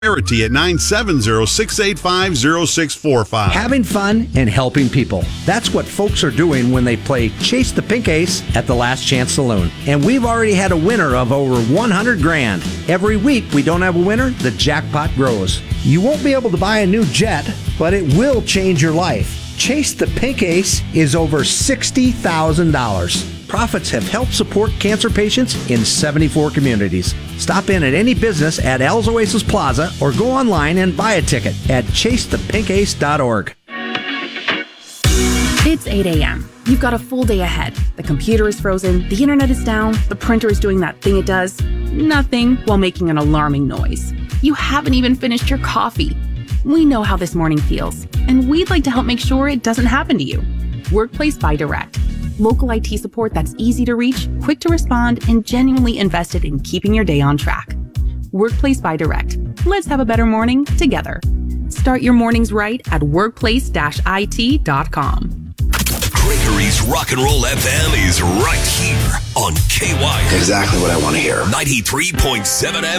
Clarity at 970-685-0645. Having fun and helping people. That's what folks are doing when they play Chase the Pink Ace at the Last Chance Saloon. And we've already had a winner of over $100,000. Every week we don't have a winner, the jackpot grows. You won't be able to buy a new jet, but it will change your life. Chase the Pink Ace is over $60,000. Profits have helped support cancer patients in 74 communities. Stop in at any business at Al's Oasis Plaza or go online and buy a ticket at chasethePinkAce.org. It's 8 a.m. You've got a full day ahead. The computer is frozen, the internet is down, the printer is doing that thing it does. Nothing while making an alarming noise. You haven't even finished your coffee. We know how this morning feels, and we'd like to help make sure it doesn't happen to you. Workplace by Direct. Local IT support that's easy to reach, quick to respond, and genuinely invested in keeping your day on track. Workplace by Direct. Let's have a better morning together. Start your mornings right at workplace-it.com. Gregory's Rock and Roll FM is right here on KY. Exactly what I want to hear. 93.7 FM.